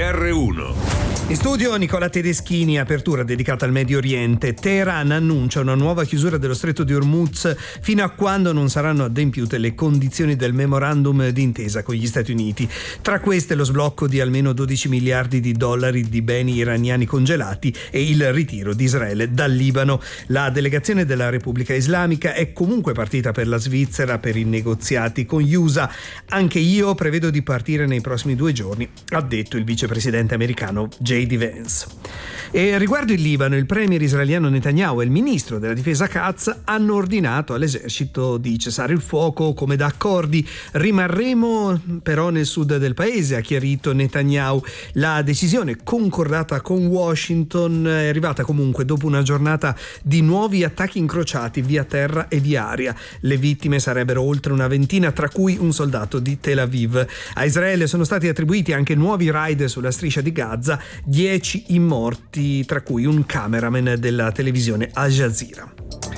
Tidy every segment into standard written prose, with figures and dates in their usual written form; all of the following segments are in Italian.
GR1. In studio Nicola Tedeschini, apertura dedicata al Medio Oriente. Teheran annuncia una nuova chiusura dello stretto di Hormuz fino a quando non saranno adempiute le condizioni del memorandum d'intesa con gli Stati Uniti. Tra queste lo sblocco di almeno 12 miliardi di dollari di beni iraniani congelati e il ritiro di Israele dal Libano. La delegazione della Repubblica Islamica è comunque partita per la Svizzera per i negoziati con gli USA. Anche io prevedo di partire nei prossimi 2 giorni, ha detto il vicepresidente americano J.D. Vance. E riguardo il Libano, il premier israeliano Netanyahu e il ministro della difesa Katz hanno ordinato all'esercito di cessare il fuoco come da accordi. Rimarremo però nel sud del paese, ha chiarito Netanyahu. La decisione concordata con Washington è arrivata comunque dopo una giornata di nuovi attacchi incrociati via terra e via aria. Le vittime sarebbero oltre una ventina, tra cui un soldato di Tel Aviv. A Israele sono stati attribuiti anche nuovi raid sulla striscia di Gaza, 10 i morti, tra cui un cameraman della televisione Al Jazeera.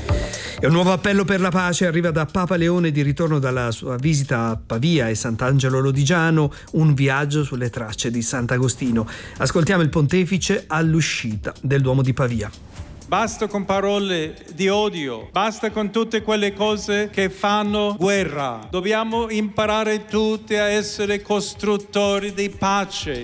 E un nuovo appello per la pace arriva da Papa Leone di ritorno dalla sua visita a Pavia e Sant'Angelo Lodigiano, un viaggio sulle tracce di Sant'Agostino. Ascoltiamo il pontefice all'uscita del Duomo di Pavia. Basta con parole di odio, basta con tutte quelle cose che fanno guerra. Dobbiamo imparare tutti a essere costruttori di pace.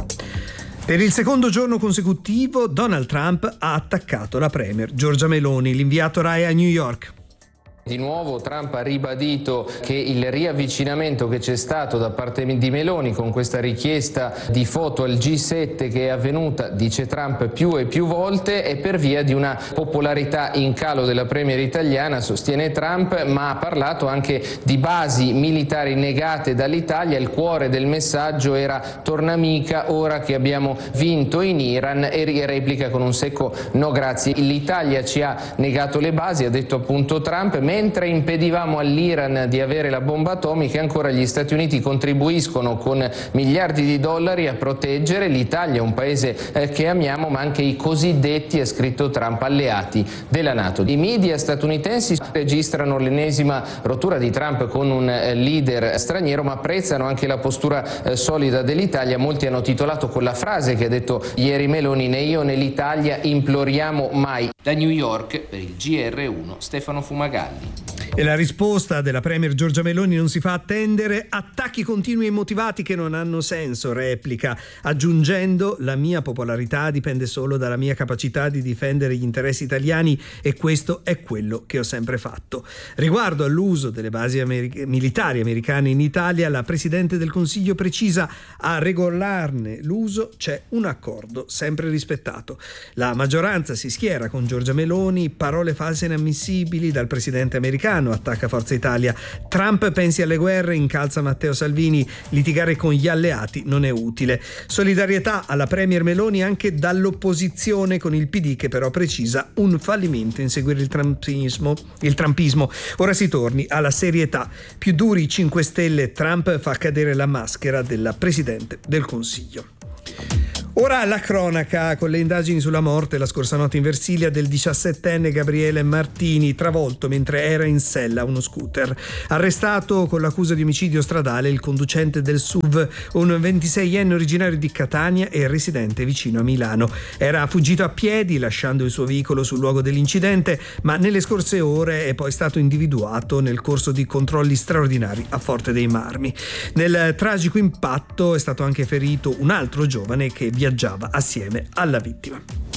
Per il secondo giorno consecutivo Donald Trump ha attaccato la premier Giorgia Meloni, l'inviato Rai a New York. Di nuovo Trump ha ribadito che il riavvicinamento che c'è stato da parte di Meloni con questa richiesta di foto al G7 che è avvenuta, dice Trump, più e più volte è per via di una popolarità in calo della premier italiana, sostiene Trump, ma ha parlato anche di basi militari negate dall'Italia. Il cuore del messaggio era torna amica ora che abbiamo vinto in Iran, e replica con un secco no grazie. L'Italia ci ha negato le basi, ha detto appunto Trump. Mentre impedivamo all'Iran di avere la bomba atomica, ancora gli Stati Uniti contribuiscono con miliardi di dollari a proteggere l'Italia, un paese che amiamo, ma anche i cosiddetti, ha scritto Trump, alleati della NATO. I media statunitensi registrano l'ennesima rottura di Trump con un leader straniero, ma apprezzano anche la postura solida dell'Italia. Molti hanno titolato con la frase che ha detto ieri Meloni: né io né l'Italia imploriamo mai. Da New York per il GR1 Stefano Fumagalli. E la risposta della premier Giorgia Meloni non si fa attendere. Attacchi continui e immotivati che non hanno senso, replica, aggiungendo: la mia popolarità dipende solo dalla mia capacità di difendere gli interessi italiani e questo è quello che ho sempre fatto. Riguardo all'uso delle basi militari americane in Italia, la Presidente del Consiglio precisa: a regolarne l'uso c'è un accordo sempre rispettato. La maggioranza si schiera con Giorgia Meloni, parole false e inammissibili dal presidente americano, attacca Forza Italia. Trump pensi alle guerre, incalza Matteo Salvini, litigare con gli alleati non è utile. Solidarietà alla premier Meloni anche dall'opposizione, con il PD che però precisa un fallimento inseguire il trumpismo. Ora si torni alla serietà. Più duri 5 Stelle, Trump fa cadere la maschera della Presidente del Consiglio. Ora la cronaca con le indagini sulla morte la scorsa notte in Versilia del 17enne Gabriele Martini, travolto mentre era in sella a uno scooter. Arrestato con l'accusa di omicidio stradale il conducente del SUV, un 26enne originario di Catania e residente vicino a Milano. Era fuggito a piedi lasciando il suo veicolo sul luogo dell'incidente, ma nelle scorse ore è poi stato individuato nel corso di controlli straordinari a Forte dei Marmi. Nel tragico impatto è stato anche ferito un altro giovane che viaggiava assieme alla vittima.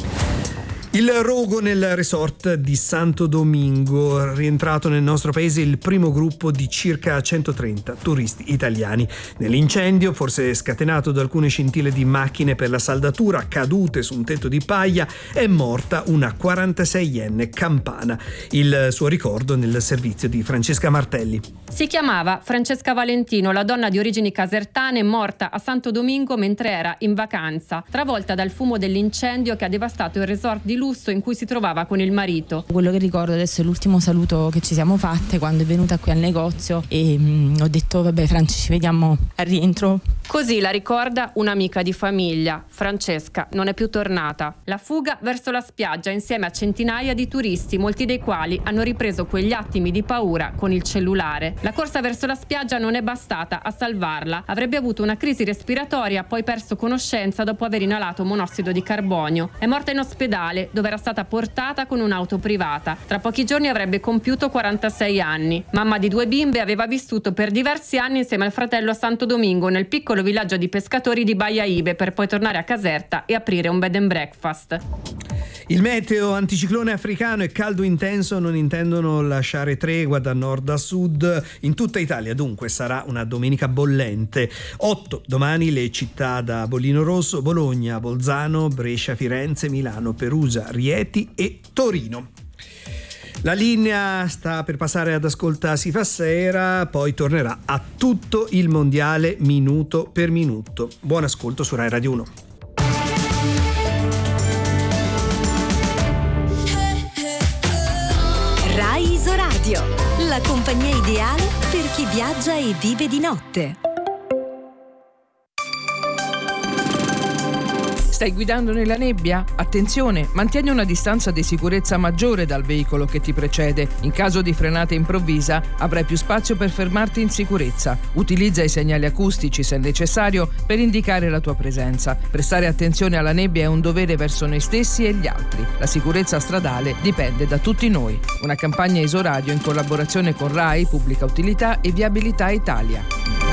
Il rogo nel resort di Santo Domingo, rientrato nel nostro paese il primo gruppo di circa 130 turisti italiani. Nell'incendio, forse scatenato da alcune scintille di macchine per la saldatura cadute su un tetto di paglia, è morta una 46enne campana. Il suo ricordo nel servizio di Francesca Martelli. Si chiamava Francesca Valentino, la donna di origini casertane, morta a Santo Domingo mentre era in vacanza, travolta dal fumo dell'incendio che ha devastato il resort di lusso lusso in cui si trovava con il marito. Quello che ricordo adesso è l'ultimo saluto che ci siamo fatte quando è venuta qui al negozio e ho detto vabbè Franci, ci vediamo al rientro. Così la ricorda un'amica di famiglia. Francesca non è più tornata. La fuga verso la spiaggia insieme a centinaia di turisti, molti dei quali hanno ripreso quegli attimi di paura con il cellulare. La corsa verso la spiaggia non è bastata a salvarla. Avrebbe avuto una crisi respiratoria, poi perso conoscenza dopo aver inalato monossido di carbonio. È morta in ospedale, dove era stata portata con un'auto privata. Tra pochi giorni avrebbe compiuto 46 anni. Mamma di 2 bimbe, aveva vissuto per diversi anni insieme al fratello a Santo Domingo, nel piccolo villaggio di pescatori di Baia Ibe, per poi tornare a Caserta e aprire un bed and breakfast. Il meteo anticiclone africano e caldo intenso non intendono lasciare tregua da nord a sud in tutta Italia, dunque sarà una domenica bollente. 8 domani le città da Bollino Rosso, Bologna, Bolzano, Brescia, Firenze, Milano, Perugia, Rieti e Torino. La linea sta per passare ad Ascolta si fa sera, poi tornerà a tutto il mondiale minuto per minuto. Buon ascolto su Rai Radio 1. Rai Isoradio, la compagnia ideale per chi viaggia e vive di notte. Stai guidando nella nebbia? Attenzione, mantieni una distanza di sicurezza maggiore dal veicolo che ti precede. In caso di frenata improvvisa avrai più spazio per fermarti in sicurezza. Utilizza i segnali acustici se necessario per indicare la tua presenza. Prestare attenzione alla nebbia è un dovere verso noi stessi e gli altri. La sicurezza stradale dipende da tutti noi. Una campagna Isoradio in collaborazione con Rai, Pubblica Utilità e Viabilità Italia.